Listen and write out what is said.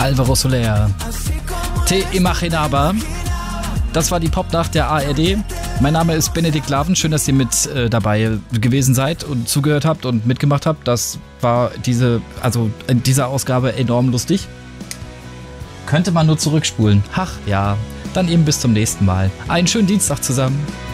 Alvaro Soler. Te Imaginaba. Das war die Popnacht der ARD. Mein Name ist Benedikt Laven. Schön, dass ihr mit dabei gewesen seid und zugehört habt und mitgemacht habt. Das war in dieser Ausgabe enorm lustig. Könnte man nur zurückspulen. Ach ja, dann eben bis zum nächsten Mal. Einen schönen Dienstag zusammen.